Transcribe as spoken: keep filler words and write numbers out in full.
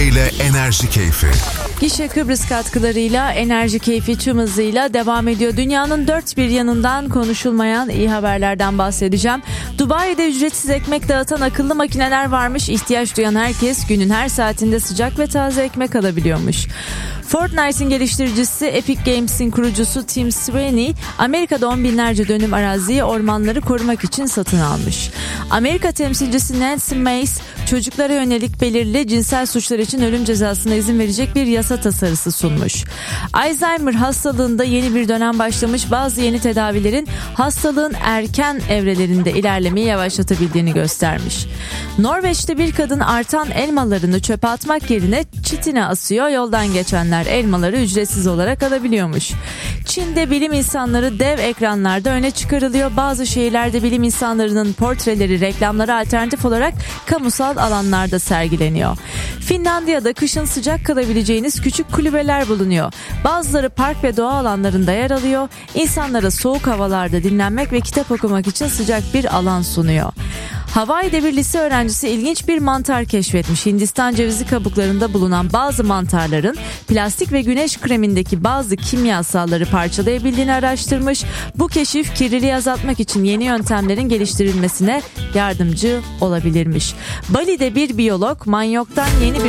ile Enerji Keyfi. Gişe Kıbrıs katkılarıyla Enerji Keyfi tüm hızıyla devam ediyor. Dünyanın dört bir yanından konuşulmayan iyi haberlerden bahsedeceğim. Dubai'de ücretsiz ekmek dağıtan akıllı makineler varmış. İhtiyaç duyan herkes günün her saatinde sıcak ve taze ekmek alabiliyormuş. Fortnite'in geliştiricisi Epic Games'in kurucusu Tim Sweeney, Amerika'da on binlerce dönüm araziyi ormanları korumak için satın almış. Amerika temsilcisi Nancy Mace, çocuklara yönelik belirli cinsel suçlar için ölüm cezasına izin verecek bir yasa tasarısı sunmuş. Alzheimer hastalığında yeni bir dönem başlamış, bazı yeni tedavilerin hastalığın erken evrelerinde ilerlemeyi yavaşlatabildiğini göstermiş. Norveç'te bir kadın artan elmalarını çöpe atmak yerine çitine asıyor, yoldan geçenler elmaları ücretsiz olarak alabiliyormuş. Çin'de bilim insanları dev ekranlarda öne çıkarılıyor. Bazı şehirlerde bilim insanlarının portreleri reklamlara alternatif olarak kamusal alanlarda sergileniyor. Finlandiya'da kışın sıcak kalabileceğiniz küçük kulübeler bulunuyor. Bazıları park ve doğa alanlarında yer alıyor. İnsanlara soğuk havalarda dinlenmek ve kitap okumak için sıcak bir alan sunuyor. Hawaii'de bir lise öğrencisi ilginç bir mantar keşfetmiş. Hindistan cevizi kabuklarında bulunan bazı mantarların plastik ve güneş kremindeki bazı kimyasalları parçalayabildiğini araştırmış. Bu keşif kirliliği azaltmak için yeni yöntemlerin geliştirilmesine yardımcı olabilirmiş. Bali'de bir biyolog manyoktan yeni bir